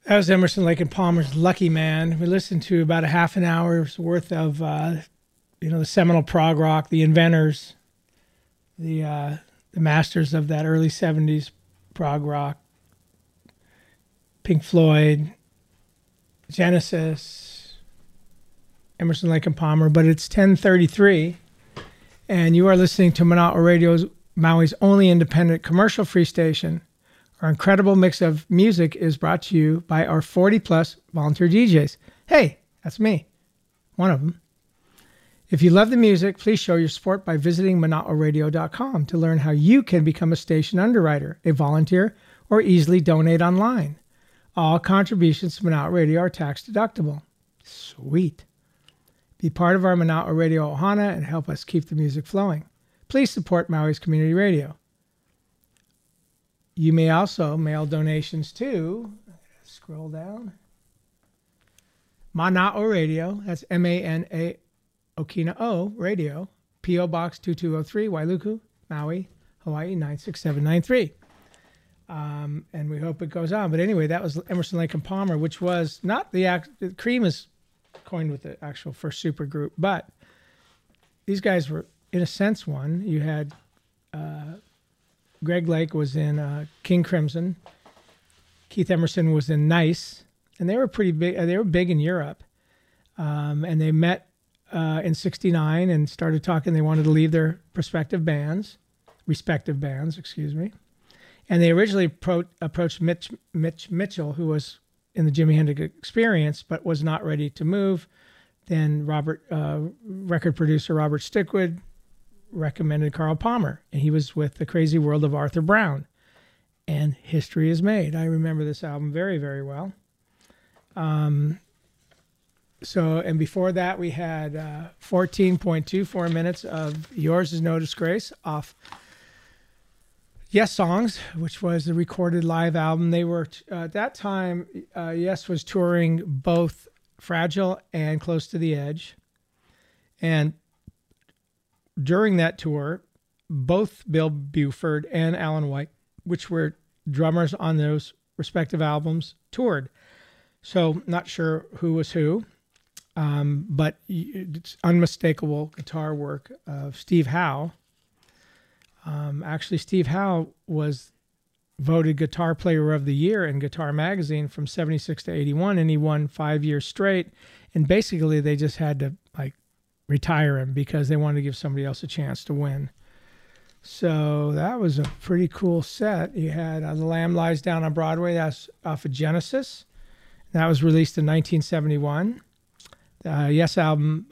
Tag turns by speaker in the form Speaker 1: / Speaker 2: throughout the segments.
Speaker 1: That was Emerson, Lake and Palmer's Lucky Man. We listened to about a half an hour's worth of, the seminal prog rock, the inventors, the masters of that early 70s prog rock, Pink Floyd, Genesis, Emerson, Lake and Palmer. But it's 10:33, and you are listening to Manawa Radio's, Maui's only independent commercial-free station. Our incredible mix of music is brought to you by our 40-plus volunteer DJs. Hey, that's me, one of them. If you love the music, please show your support by visiting ManawaRadio.com to learn how you can become a station underwriter, a volunteer, or easily donate online. All contributions to Manawa Radio are tax deductible. Sweet. Be part of our Manawa Radio Ohana and help us keep the music flowing. Please support Maui's community radio. You may also mail donations to, scroll down, Manawa Radio, that's M-A-N-A Okina O Radio, P.O. Box 2203, Wailuku, Maui, Hawaii 96793. And we hope it goes on. But anyway, that was Emerson, Lake and Palmer, which was not Cream is coined with the actual first super group, but these guys were, in a sense, one. You had Greg Lake was in King Crimson. Keith Emerson was in Nice, and they were pretty big. They were big in Europe, and they met in '69 and started talking. They wanted to leave their respective bands, excuse me. And they originally approached Mitch Mitchell, who was in the Jimi Hendrix Experience, but was not ready to move. Then record producer Robert Stickwood recommended Carl Palmer, and he was with The Crazy World of Arthur Brown. And history is made. I remember this album very, very well. And before that, we had 14.24 minutes of Yours Is No Disgrace off Yes Songs, which was the recorded live album. They were, at that time, Yes was touring both Fragile and Close to the Edge. And during that tour, both Bill Buford and Alan White, which were drummers on those respective albums, toured. So not sure who was who, but it's unmistakable guitar work of Steve Howe. Actually, Steve Howe was voted Guitar Player of the Year in Guitar Magazine from 76 to 81, and he won 5 years straight. And basically, they just had to retire him because they wanted to give somebody else a chance to win. So that was a pretty cool set. You had The Lamb Lies Down on Broadway. That's off of Genesis. That was released in 1971. Yes album,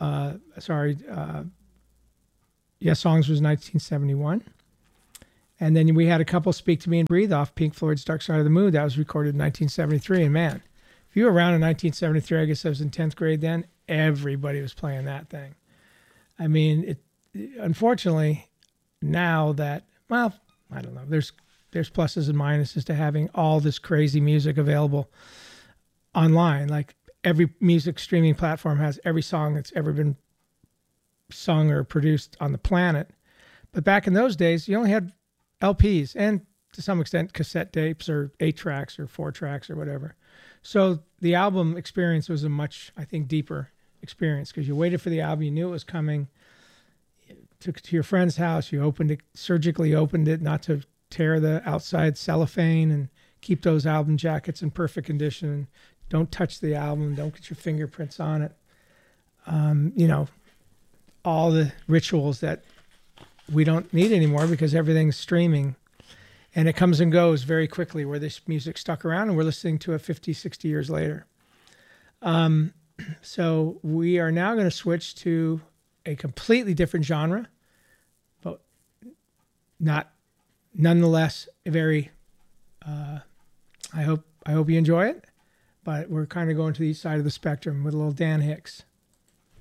Speaker 1: Yes Songs was 1971. And then we had a couple, Speak to Me and Breathe, off Pink Floyd's Dark Side of the Moon. That was recorded in 1973. And man, if you were around in 1973, I guess I was in 10th grade then, everybody was playing that thing. I mean, unfortunately, now that, well, I don't know, there's pluses and minuses to having all this crazy music available online. Like every music streaming platform has every song that's ever been sung or produced on the planet. But back in those days, you only had LPs and to some extent cassette tapes or 8 tracks or 4 tracks or whatever. So the album experience was a much, I think, deeper experience because you waited for the album, you knew it was coming, you took it to your friend's house, you surgically opened it not to tear the outside cellophane and keep those album jackets in perfect condition. Don't touch the album, don't get your fingerprints on it. All the rituals that we don't need anymore because everything's streaming and it comes and goes very quickly, where this music stuck around and we're listening to it 50, 60 years later. So we are now going to switch to a completely different genre, but nonetheless very, I hope you enjoy it, but we're kind of going to the east side of the spectrum with a little Dan Hicks.